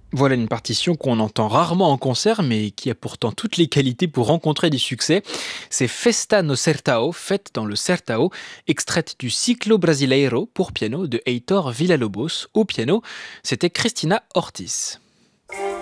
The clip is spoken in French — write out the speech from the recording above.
Voilà une partition qu'on entend rarement en concert, mais qui a pourtant toutes les qualités pour rencontrer du succès. C'est Festa no Sertão, fête dans le Sertão, extraite du Ciclo Brasileiro pour piano de Heitor Villa-Lobos au piano. C'était Cristina Ortiz.